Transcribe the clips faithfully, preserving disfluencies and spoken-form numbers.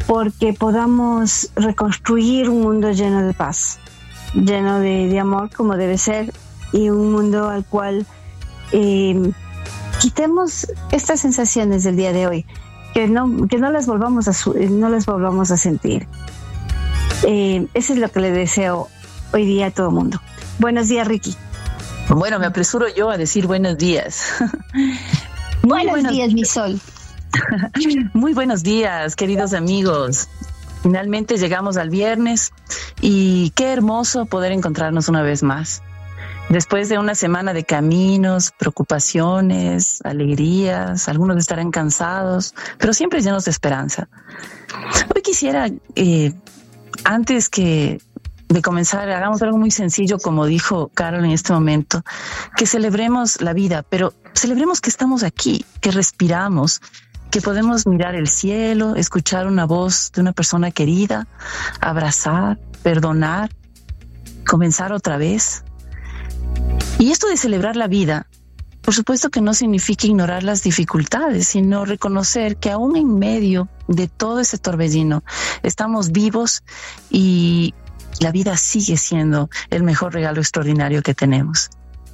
porque podamos reconstruir un mundo lleno de paz, lleno de, de amor como debe ser, y un mundo al cual eh, quitemos estas sensaciones del día de hoy, que no, que no las volvamos a, no las volvamos a sentir. Eh, eso es lo que le deseo hoy día a todo el mundo. Buenos días, Ricky. Bueno, me apresuro yo a decir buenos días. Buenos, buenos días, mi sol. Muy buenos días, queridos amigos. Finalmente llegamos al viernes y qué hermoso poder encontrarnos una vez más. Después de una semana de caminos, preocupaciones, alegrías, algunos estarán cansados, pero siempre llenos de esperanza. Hoy quisiera, eh, antes que de comenzar, hagamos algo muy sencillo, como dijo Carol en este momento, que celebremos la vida, pero celebremos que estamos aquí, que respiramos, que podemos mirar el cielo, escuchar una voz de una persona querida, abrazar, perdonar, comenzar otra vez. Y esto de celebrar la vida, por supuesto que no significa ignorar las dificultades, sino reconocer que aún en medio de todo ese torbellino estamos vivos y la vida sigue siendo el mejor regalo extraordinario que tenemos.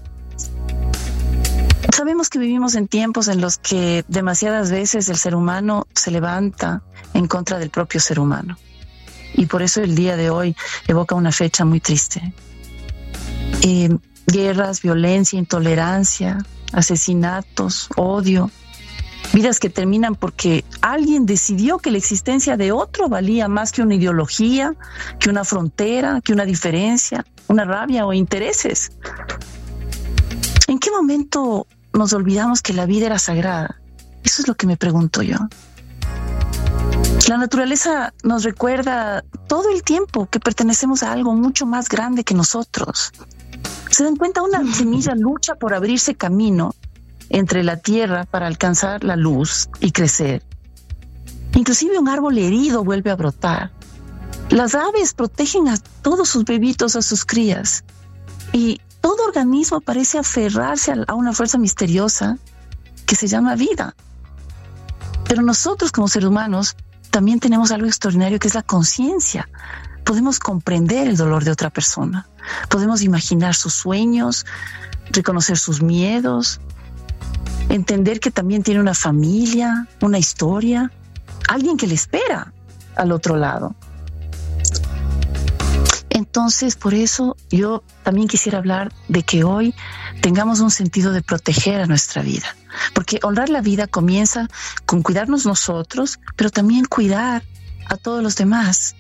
Sabemos que vivimos en tiempos en los que demasiadas veces el ser humano se levanta en contra del propio ser humano. Y por eso el día de hoy evoca una fecha muy triste. Eh, guerras, violencia, intolerancia, asesinatos, odio. Vidas que terminan porque alguien decidió que la existencia de otro valía más que una ideología, que una frontera, que una diferencia, una rabia o intereses. ¿En qué momento nos olvidamos que la vida era sagrada? Eso es lo que me pregunto yo. La naturaleza nos recuerda todo el tiempo que pertenecemos a algo mucho más grande que nosotros. ¿Se dan cuenta? Una semilla lucha por abrirse camino entre la tierra para alcanzar la luz y crecer. Inclusive un árbol herido vuelve a brotar. Las aves protegen a todos sus bebitos, a sus crías. Y todo organismo parece aferrarse a una fuerza misteriosa que se llama vida. Pero nosotros como seres humanos también tenemos algo extraordinario que es la conciencia. Podemos comprender el dolor de otra persona. Podemos imaginar sus sueños, reconocer sus miedos, entender que también tiene una familia, una historia, alguien que le espera al otro lado. Entonces, por eso yo también quisiera hablar de que hoy tengamos un sentido de proteger a nuestra vida. Porque honrar la vida comienza con cuidarnos nosotros, pero también cuidar a todos los demás.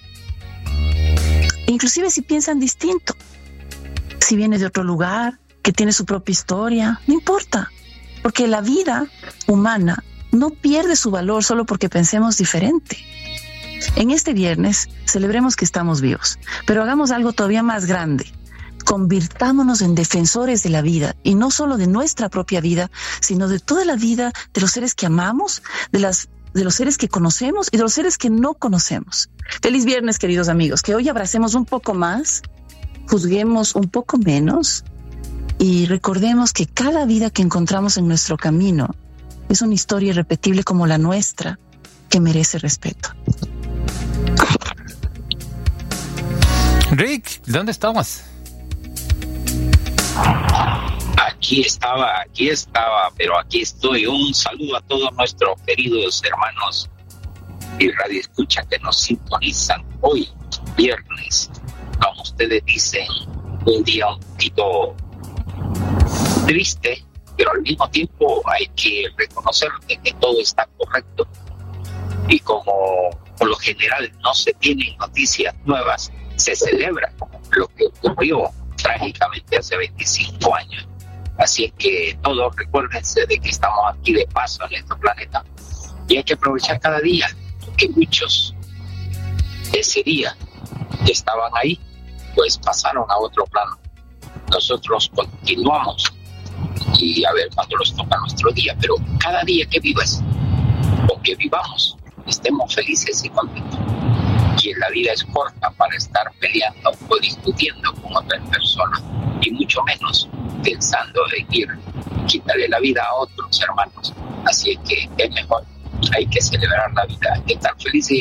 Inclusive si piensan distinto, si viene de otro lugar, que tiene su propia historia, no importa. Porque la vida humana no pierde su valor solo porque pensemos diferente. En este viernes celebremos que estamos vivos, pero hagamos algo todavía más grande. Convirtámonos en defensores de la vida, y no solo de nuestra propia vida, sino de toda la vida de los seres que amamos, de las de los seres que conocemos y de los seres que no conocemos. Feliz viernes, queridos amigos, que hoy abracemos un poco más, juzguemos un poco menos y recordemos que cada vida que encontramos en nuestro camino es una historia irrepetible como la nuestra, que merece respeto. Rick, ¿dónde estabas? Aquí estaba, aquí estaba, pero aquí estoy. Un saludo a todos nuestros queridos hermanos y radioescuchas que nos sintonizan hoy, viernes. Como ustedes dicen, un día un poquito triste, pero al mismo tiempo hay que reconocer que todo está correcto. Y como por lo general no se tienen noticias nuevas, se celebra lo que ocurrió trágicamente hace veinticinco años. Así es que todos recuérdense de que estamos aquí de paso en este planeta y hay que aprovechar cada día, porque muchos ese día que estaban ahí pues pasaron a otro plano. Nosotros continuamos y a ver cuándo nos toca nuestro día, pero cada día que vivas o que vivamos estemos felices y contentos. Y la vida es corta para estar peleando o discutiendo con otras personas, y mucho menos pensando en ir quitarle la vida a otros hermanos. Así es que es mejor, hay que celebrar la vida, estar felices